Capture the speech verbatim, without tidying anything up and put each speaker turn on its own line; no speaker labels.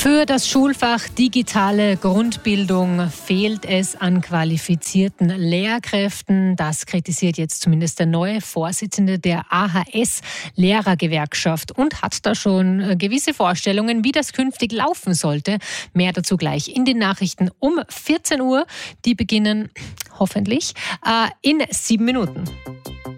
Für das Schulfach digitale Grundbildung fehlt es an qualifizierten Lehrkräften. Das kritisiert jetzt zumindest der neue Vorsitzende der A H S-Lehrergewerkschaft und hat da schon gewisse Vorstellungen, wie das künftig laufen sollte. Mehr dazu gleich in den Nachrichten um vierzehn Uhr. Die beginnen hoffentlich äh, in sieben Minuten.